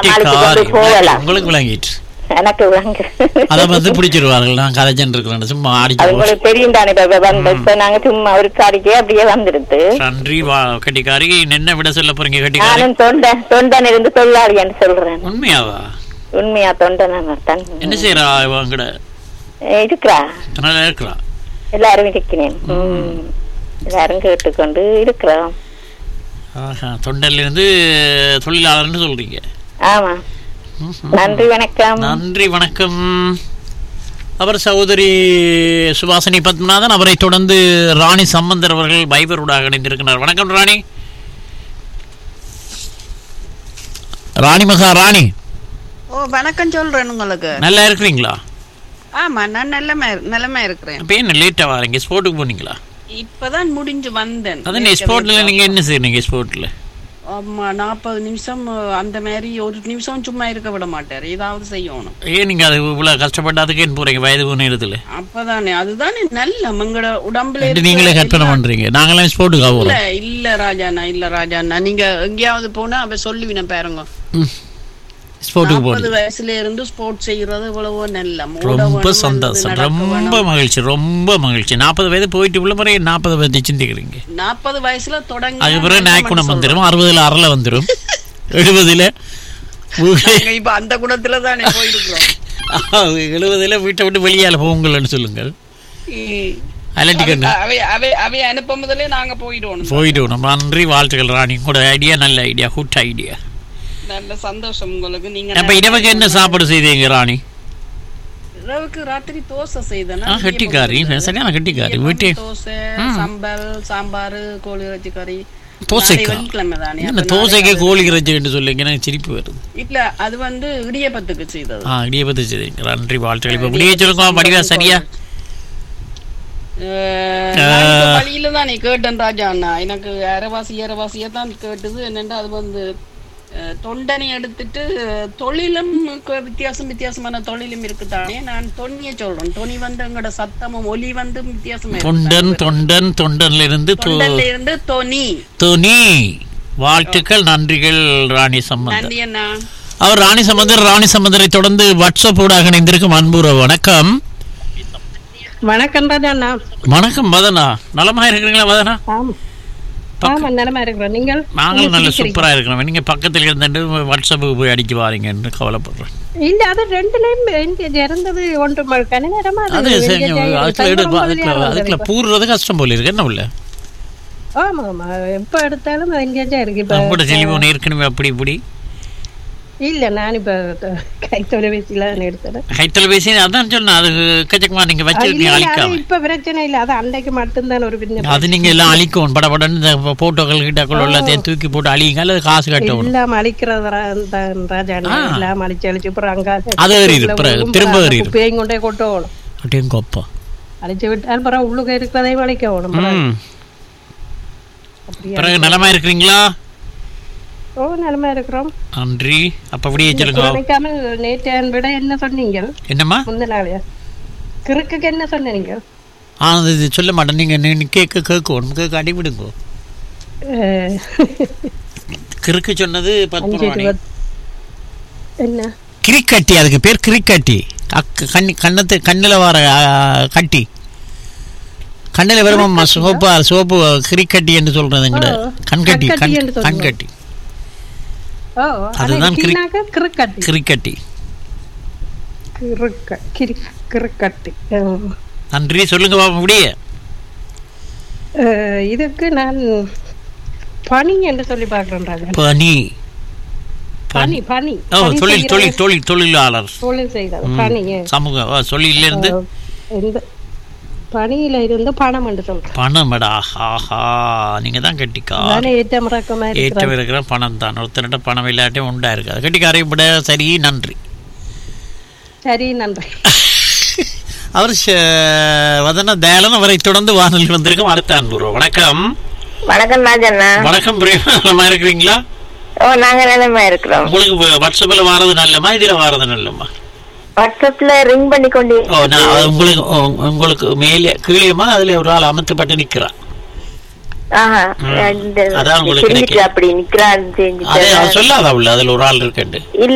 சமாளித்து போகலாம். உங்களுக்கு விளங்கிட்டு எனக்கு விளங்கு அதை வந்து பிடிச்சிருவார்கள். நான் கதைஜன் இருக்கிறேன் சும்மா அது உங்களுக்கு தெரியும் தானே. இப்ப நாங்க சும்மா ஒரு காரிக்கே அப்படியே வந்துருது. நன்றி கட்டிக்காரி. என்ன விட சொல்ல போறீங்க கட்டிக்காரி? நானும் தொண்டன் இருந்து தொழிலாளி என்று சொல்றேன். உண்மையாவா? உண்மையா தொண்டன் என்ன செய்யறா இவங்கட? இருக்கிறா, நல்லா இருக்கிறா. எல்லாரும் இருக்கிறேன், எல்லாரும் கேட்டுக்கொண்டு இருக்கிறோம். தொண்டல்ல இருந்து தொழிலாளர்னு சொல்றீங்க? ஆமா. நன்றி வணக்கம். நன்றி வணக்கம். அவர் சகோதரி சுபாசினி பத்மநாதன். அவரை தொடர்ந்து ராணி சம்பந்தர் அவர்கள் பைபரோடாக இணைந்திருக்கிறார். வணக்கம் ராணி. ராணி மகாராணி. ஓ வணக்கம் சொல்றேன். உங்களுக்கு நல்லா இருக்கிறீங்களா? ஆமா நான் நல்லமா இருக்கிறேன். அப்ப என்ன லேட்டா வரீங்க? ஸ்போர்ட்டுக்கு போனீங்களா? இப்பதான் முடிஞ்சு வந்தேன். அதான் ஸ்போர்ட்ல நீங்க என்ன செய்றீங்க ஸ்போர்ட்ல? ஆமா 40 நிமிஷம் அந்த மாதிரி ஒரு நிமிஷம் சும்மா இருக்க விட மாட்டார், ஏதாவது செய்யணும். ஏன் நீங்க அது இவ்வளவு கஷ்டப்பட்டாதுக்கு ஏன் போறீங்க வயது நேரத்துல? அப்பதானே அதுதானே நல்ல உங்களோட உடம்புல நீங்களே கற்பனை பண்றீங்க. நாங்களாம் ஸ்போர்ட்டுக்கு ஆகுறோம். இல்ல ராஜாண்ணா நீங்க எங்கேயாவது போனா அவ சொல்லுவீன பாருங்க. ஸ்போர்ட்டுக்கு 40 வயசுல இருந்து ஸ்போர்ட் செய்யறது இவ்வளவோ நல்ல. ரொம்ப சந்தோஷம், ரொம்ப மகிழ்ச்சி, ரொம்ப மகிழ்ச்சி. 40 வயது போயிட்டு உள்ள முறை 40 வயது சிந்திக்கிறீங்க. 40 வயசுல தொடங்கி அது பிறகு நாய்க்குணம் வந்துடும். 60ல அரள வந்துடும். 70ல இப்ப அந்த குணத்துல தானே போயிருக்கிறோம். 70ல வீட்டை விட்டு வெளியால போங்கள்னு சொல்லுங்கள். அவை அனுப்பும் முதலே நாங்க போயிடுவோம். நன்றி, வாழ்த்துக்கள் ராணி. கூட ஐடியா நல்ல ஐடியா, குட் ஐடியா. நல்ல சந்தோஷம் உங்களுக்கு. நீங்க அப்ப இரவுக்கு என்ன சாப்பாடு செய்தீங்க ராணி? இரவுக்கு ராத்திரி தோசை செய்தேன். கட்டிக்காரி, சரியான கட்டிக்காரி. வீட்டு தோசை, சாம்பார், கோழி இறைச்சி கறி. தோசைக்கே கோழி இறைச்சி சொல்லுங்க, எனக்கு சிரிப்பு வருது. இல்ல அது வந்து இடியப்பத்துக்கு செய்தது. இடியப்பத்துக்கு செய்தீங்க. நன்றி, வாழ்த்துக்கள். இப்ப முடிய சொல்லுங்க படிவா சரியா? வழியில தான் நீ கேட்டேன் ராஜா அண்ணா. எனக்கு அரைவாசியா தான் கேட்டது. என்னென்னா அது வந்து தொண்டனை எடுத்துட்டு தொழிலும் வித்தியாசமான தொழிலும் இருக்குதானே. நான் தொன்னிய சொல்றேன். தொனி வந்து எங்களோட சத்தமும் ஒலி வந்து வித்தியாசமா. தொண்டன்ல இருந்து தொனி. வாழ்த்துக்கள், நன்றிகள் ராணி சம்பந்தர். நன்றி அண்ணா. அவர் ராணி சம்பந்தரை தொடர்ந்து வாட்ஸ்அப் ஊடாக இணைந்திருக்கும் அன்புறவு. வணக்கம். வணக்கம் ராஜா அண்ணா. வணக்கம் வதனா. நலமா இருக்கிறீங்களா வதனா? நாங்களும் நல்ல சூப்பரா இருக்கிறோம். நீங்க பக்கத்துல இருந்து வாட்ஸ்அப்புக்கு போய் அடிக்க வாரீங்கன்னு கவலைப்படுறேன். இல்ல அது ரெண்டுலயும் இறந்தது ஒன்று அதுக்குள்ள பூர்றது கஷ்டம் போல இருக்கு. என்ன உள்ள? ஆமா ஆமா எப்ப எடுத்தாலும் எங்கேஜா இருக்கு. டெலிபோன் ஏற்கனவே அப்படி இப்படி இல்ல. நான் இப்ப கைத்தொலைபேசியில எடுத்தேன். கைத்தொலைபேசி அதான் சொன்னேன். அது கச்சக்கமா நீங்க வச்சிருக்கீங்க. அழிக்காம இப்ப பிரச்சனை இல்ல. அது அன்னைக்கு மட்டும்தான் ஒரு பின்ன. அது நீங்க எல்லாம் அழிக்கும். படபடன்னு இந்த போட்டோக்கள் கிட்டக்குள்ள எல்லாத்தையும் தூக்கி போட்டு அழிங்க. அல்லது காசு கட்டணும். இல்லாம அழிக்கிறது ராஜா. இல்லாம அழிச்சு அப்புறம் அங்க அது திரும்ப பேய் கொண்டே கொட்டணும். அப்படிங்கப்பா அழிச்சு விட்டால் அப்புறம் உள்ளுக்க இருக்கிறதையும் அழிக்கணும். பிறகு நலமா இருக்கிறீங்களா? ஓ நலமா இருக்கிறோம். நன்றி. அப்ப அப்படியே சொல்லுங்க. நேற்று விட என்ன சொன்னீங்க? என்னம்மா? முந்தின நாளையா கிறுக்குக்கு என்ன சொன்னீங்க? இது சொல்ல மாட்டேன். நீங்க கேட்கணும். கேட்க அடிவிடுங்க. கிறுக்கு சொன்னது என்ன? கிரிக்கட்டி. அதுக்கு பேர் கிரிக்கட்டி. கண்ணில் வர கட்டி கண்ணில் வருமா சோப்பு கிரிக்கட்டி என்று சொல்றது. கண்கட்டி கண்கட்டி அதுதான் கிரிக்கட்டி. நன்றி, சொல்லுங்க பாப்பா. முடிய இதுக்கு நான் பனி என்று சொல்லி பார்க்கிறேன். தொழிலாளர் சமூக சொல்லில இருந்து பணியில இருந்து பணம் என்று சொல்றேன். பணம்டா. ஆஹா, நீங்க தான் கட்டிக்கா. ஏற்றம் இருக்கிற பணம் தான். ஒருத்தர்கிட்ட பணம் இல்லாட்டையும் உண்டா இருக்காது. கட்டிக்காரை விட. சரி, நன்றி. சரி, நன்றி. அவர் வதன தயாளன். அவரை தொடர்ந்து வானொலி வந்திருக்கும் அடுத்த அன்பு. வணக்கம். வணக்கம் ராஜண்ணா. வணக்கம் பிரியமா. நலமா இருக்கிறீங்களா? ஓ நாங்க நலமா இருக்கிறோம். உங்களுக்கு வாட்ஸ்அப்ல வாரது நல்லமா இதுல வாரது நல்லமா? வாட்ஸ்அப்ல ரிங் பண்ணி கொண்டு. உங்களுக்கு மேலே கீழேமா அதுல ஒரு ஆள் அமர்த்தப்பட்டு நிக்கிறான். அதான் உங்களுக்கு அப்படி நிக்கிறான். சொல்லாத உள்ள அதுல ஒரு ஆள் இருக்கு.